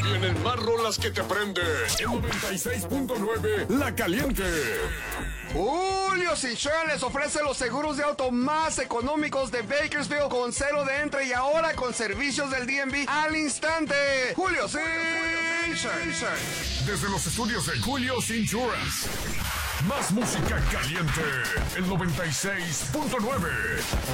vienen más rolas que te prenden. En 96.9, La Caliente. Julio Cichón les ofrece los seguros de auto más económicos de Bakersfield con cero de entre y ahora con servicios del DMV al instante. Julio Cichón. Desde los estudios de Julio's Insurance. Más música caliente. El 96.9.